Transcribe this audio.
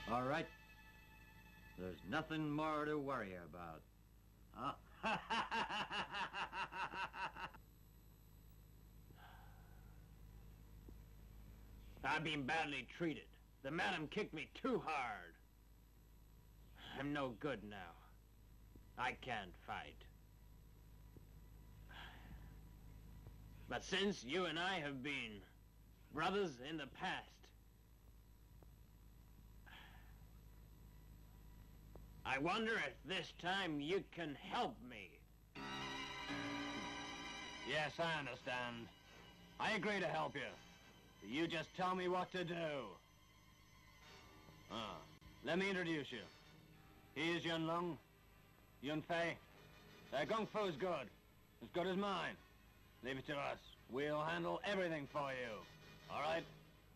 All right. There's nothing more to worry about. Huh? I've been badly treated. The madam kicked me too hard. I'm no good now. I can't fight. But since you and I have been brothers in the past, I wonder if this time you can help me. Yes, I understand. I agree to help you. You just tell me what to do. Let me introduce you. He is Yun Lung, Yun Fei. Their Kung Fu's good. As good as mine. Leave it to us. We'll handle everything for you. All right?